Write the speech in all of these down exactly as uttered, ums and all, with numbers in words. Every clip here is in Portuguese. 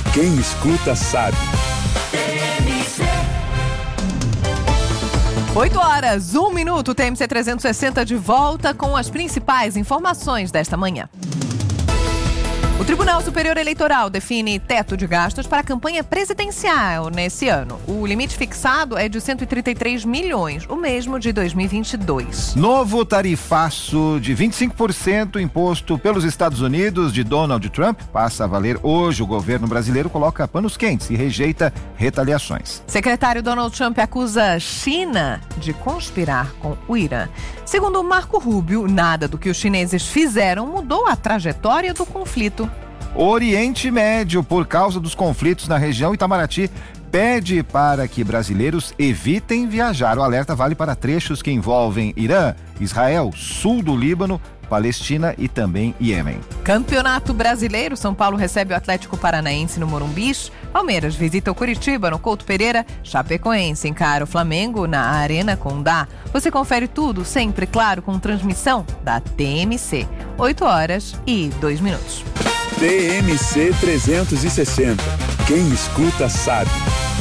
Quem escuta sabe. oito horas, um minuto, T M C trezentos e sessenta de volta com as principais informações desta manhã. O Tribunal Superior Eleitoral define teto de gastos para a campanha presidencial nesse ano. O limite fixado é de cento e trinta e três milhões, o mesmo de dois mil e vinte e dois. Novo tarifaço de vinte e cinco por cento imposto pelos Estados Unidos de Donald Trump passa a valer hoje. O governo brasileiro coloca panos quentes e rejeita retaliações. Secretário Donald Trump acusa a China de conspirar com o Irã. Segundo Marco Rubio, nada do que os chineses fizeram mudou a trajetória do conflito. Oriente Médio, por causa dos conflitos na região, Itamaraty pede para que brasileiros evitem viajar. O alerta vale para trechos que envolvem Irã, Israel, sul do Líbano, Palestina e também Iêmen. Campeonato Brasileiro, São Paulo recebe o Atlético Paranaense no Morumbi. Palmeiras visita o Curitiba no Couto Pereira. Chapecoense encara o Flamengo na Arena Condá. Você confere tudo, sempre claro, com transmissão da T M C. oito horas e dois minutos. T M C trezentos e sessenta. Quem escuta sabe.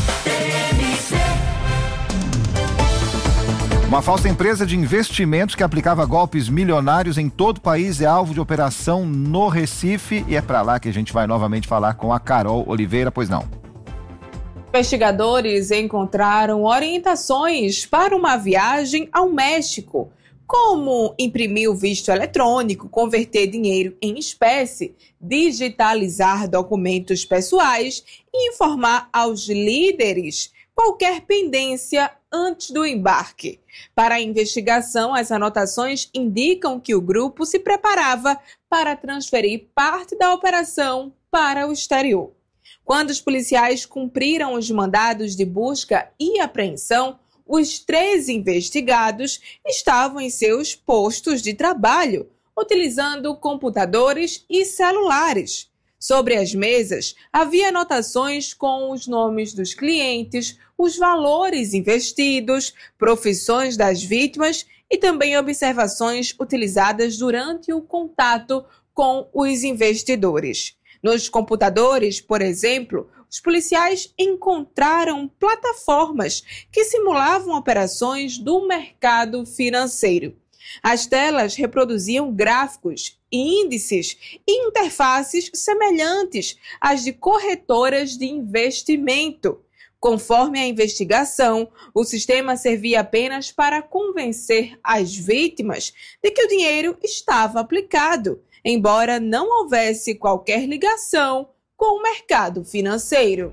Uma falsa empresa de investimentos que aplicava golpes milionários em todo o país é alvo de operação no Recife e é para lá que a gente vai novamente falar com a Carol Oliveira, pois não. Investigadores encontraram orientações para uma viagem ao México, como imprimir o visto eletrônico, converter dinheiro em espécie, digitalizar documentos pessoais e informar aos líderes qualquer pendência antes do embarque. Para a investigação, as anotações indicam que o grupo se preparava para transferir parte da operação para o exterior. Quando os policiais cumpriram os mandados de busca e apreensão, os três investigados estavam em seus postos de trabalho, utilizando computadores e celulares. Sobre as mesas, havia anotações com os nomes dos clientes, os valores investidos, profissões das vítimas e também observações utilizadas durante o contato com os investidores. Nos computadores, por exemplo, os policiais encontraram plataformas que simulavam operações do mercado financeiro. As telas reproduziam gráficos, índices e interfaces semelhantes às de corretoras de investimento. Conforme a investigação, o sistema servia apenas para convencer as vítimas de que o dinheiro estava aplicado, embora não houvesse qualquer ligação com o mercado financeiro.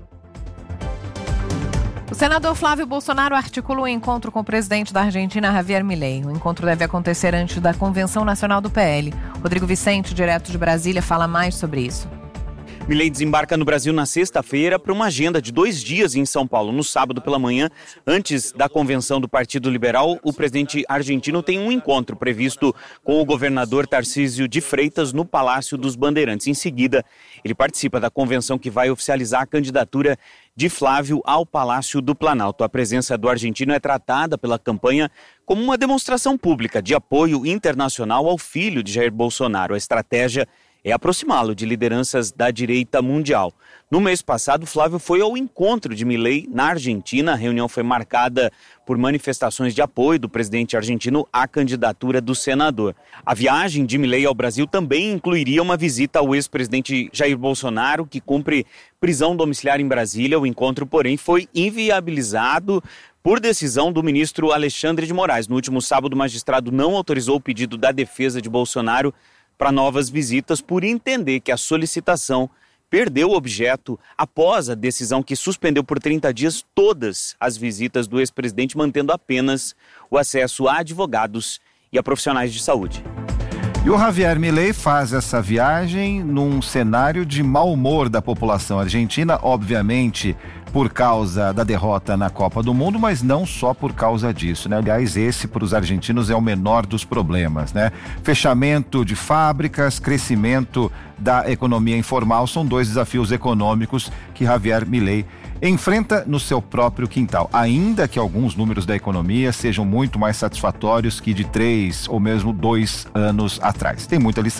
O senador Flávio Bolsonaro articula um encontro com o presidente da Argentina, Javier Milei. O encontro deve acontecer antes da Convenção Nacional do P L. Rodrigo Vicente, direto de Brasília, fala mais sobre isso. Milei desembarca no Brasil na sexta-feira para uma agenda de dois dias em São Paulo. No sábado pela manhã, antes da convenção do Partido Liberal, o presidente argentino tem um encontro previsto com o governador Tarcísio de Freitas no Palácio dos Bandeirantes. Em seguida, ele participa da convenção que vai oficializar a candidatura de Flávio ao Palácio do Planalto. A presença do argentino é tratada pela campanha como uma demonstração pública de apoio internacional ao filho de Jair Bolsonaro. A estratégia é aproximá-lo de lideranças da direita mundial. No mês passado, Flávio foi ao encontro de Milei na Argentina. A reunião foi marcada por manifestações de apoio do presidente argentino à candidatura do senador. A viagem de Milei ao Brasil também incluiria uma visita ao ex-presidente Jair Bolsonaro, que cumpre prisão domiciliar em Brasília. O encontro, porém, foi inviabilizado por decisão do ministro Alexandre de Moraes. No último sábado, o magistrado não autorizou o pedido da defesa de Bolsonaro para novas visitas por entender que a solicitação perdeu o objeto após a decisão que suspendeu por trinta dias todas as visitas do ex-presidente, mantendo apenas o acesso a advogados e a profissionais de saúde. E o Javier Milei faz essa viagem num cenário de mau humor da população argentina, obviamente por causa da derrota na Copa do Mundo, mas não só por causa disso, né? Aliás, esse para os argentinos é o menor dos problemas, né? Fechamento de fábricas, crescimento da economia informal são dois desafios econômicos que Javier Milei enfrenta no seu próprio quintal, ainda que alguns números da economia sejam muito mais satisfatórios que de três ou mesmo dois anos atrás. Tem muita lição